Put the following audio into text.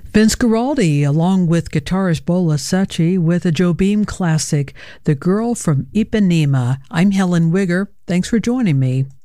Vince Guaraldi, along with guitarist Bola Sacchi, with a Joe Beam classic, The Girl from Ipanema. I'm Helen Wigger. Thanks for joining me.